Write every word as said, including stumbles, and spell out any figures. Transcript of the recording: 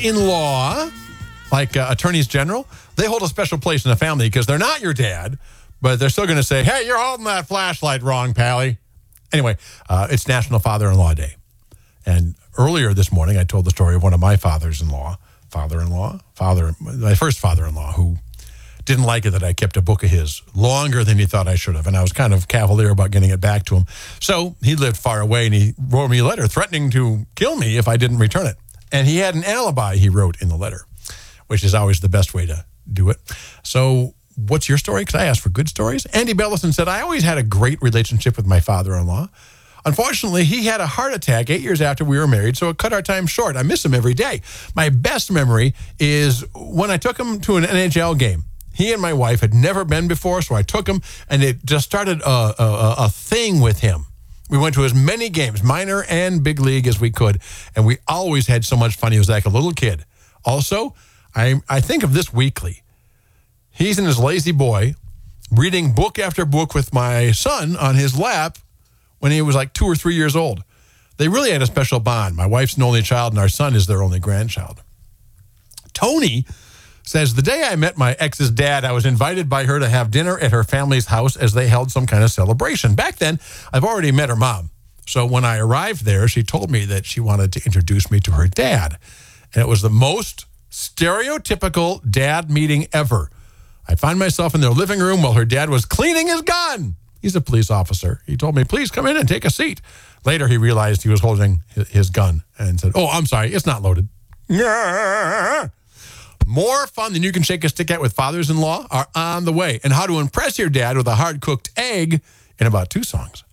fathers-in-law, like uh, attorneys general, they hold a special place in the family because they're not your dad, but they're still going to say, hey, you're holding that flashlight wrong, Pally. Anyway, uh, it's National Father-in-Law Day. And earlier this morning, I told the story of one of my fathers-in-law, father-in-law, father, my first father-in-law, who didn't like it that I kept a book of his longer than he thought I should have. And I was kind of cavalier about getting it back to him. So he lived far away, and he wrote me a letter threatening to kill me if I didn't return it. And he had an alibi he wrote in the letter, which is always the best way to do it. So what's your story? Because I asked for good stories. Andy Bellison said, I always had a great relationship with my father-in-law. Unfortunately, he had a heart attack eight years after we were married, so it cut our time short. I miss him every day. My best memory is when I took him to an N H L game. He and my wife had never been before, so I took him, and it just started a, a, a thing with him. We went to as many games, minor and big league, as we could, and we always had so much fun. He was like a little kid. Also, I, I think of this weekly. He's in his lazy boy reading book after book with my son on his lap when he was like two or three years old. They really had a special bond. My wife's an only child, and our son is their only grandchild. Tony says, the day I met my ex's dad, I was invited by her to have dinner at her family's house as they held some kind of celebration. Back then, I've already met her mom. So when I arrived there, she told me that she wanted to introduce me to her dad. And it was the most stereotypical dad meeting ever. I found myself in their living room while her dad was cleaning his gun. He's a police officer. He told me, please come in and take a seat. Later, he realized he was holding his gun and said, oh, I'm sorry, it's not loaded. More fun than you can shake a stick at with fathers-in-law are on the way. And how to impress your dad with a hard-cooked egg in about two songs.